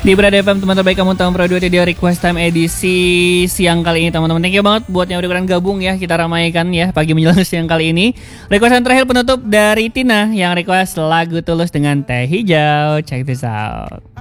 Di Berada FM teman terbaik kamu tahun Pro 2 Radio Request Time edisi siang kali ini teman-teman. Thank you banget buat yang udah ikutan gabung ya. Kita ramaikan ya pagi menjelang siang kali ini. Requestan terakhir penutup dari Tina yang request lagu Tulus dengan Teh Hijau. Check this out.